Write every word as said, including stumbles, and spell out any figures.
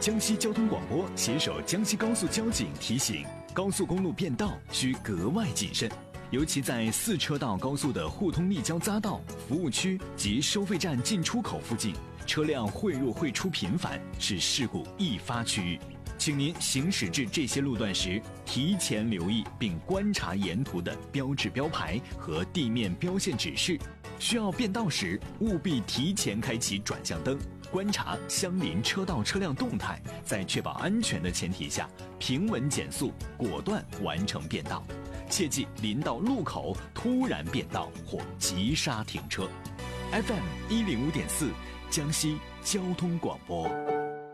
江西交通广播携手江西高速交警提醒：高速公路变道需格外谨慎，尤其在四车道高速的互通立交匝道、服务区及收费站进出口附近，车辆汇入汇出频繁，是事故易发区域。请您行驶至这些路段时，提前留意并观察沿途的标志标牌和地面标线指示。需要变道时，务必提前开启转向灯，观察相邻车道车辆动态，在确保安全的前提下，平稳减速，果断完成变道。切忌临到路口突然变道或急刹停车。F M 一零五点四，江西交通广播。